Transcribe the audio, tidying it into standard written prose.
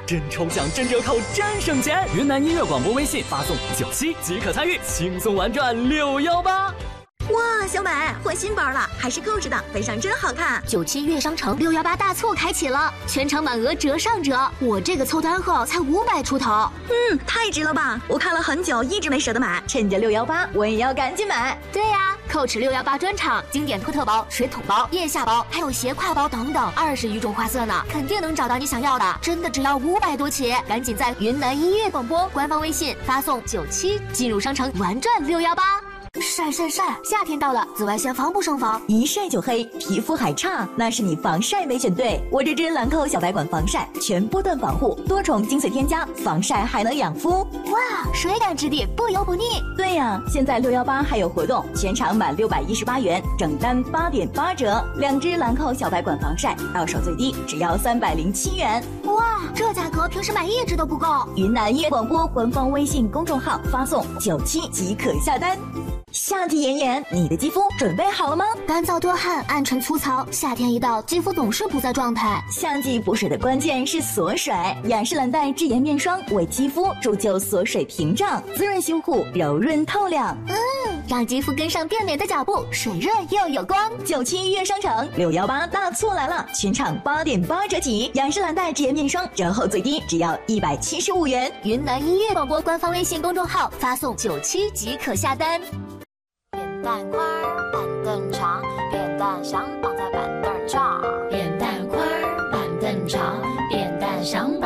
真抽奖、真折扣、真省钱！云南音乐广播微信发送97即可参与，轻松玩转618。 哇，小美换新包了，还是购置的，背上真好看。 97悦商城618大促开启了，全场满额折上折，我这个凑单后才500出头。 太值了吧！我看了很久，一直没舍得买，趁着618，我也要赶紧买。 对呀，Coach 618专场，经典托特包、水桶包、腋下包，还有斜挎包等等，20余种花色呢，肯定能找到你想要的，真的只要500多起，赶紧在云南音乐广播官方微信发送97进入商城玩转618。晒！夏天到了，紫外线防不胜防， 一晒就黑，皮肤还差，那是你防晒没选对。我这支兰蔻小白管防晒，全波段防护，多重精粹添加，防晒还能养肤。 哇，水感质地，不油不腻。 对呀，现在618还有活动，全场满618元，整单8.8折。2支兰蔻小白管防晒，到手最低只要307元。 哇，这价格平时买1支都不够。 云南音乐广播官方微信公众号发送97即可下单。夏季炎炎，你的肌肤准备好了吗？ 干燥多汗，暗沉粗糙，夏天一到，肌肤总是不在状态。 夏季补水的关键是锁水，雅诗兰黛智妍面霜为肌肤铸就锁水屏障，滋润修护，柔润透亮。 让肌肤跟上变美的脚步，水润又有光。 97悦商城618大促来了，全场8.8折起，雅诗兰黛智妍面霜折后最低只要175元。 云南音乐广播官方微信公众号发送97即可下单。 扁担宽，板凳长，扁担想绑在板凳这儿。 扁担宽，板凳长，扁担想绑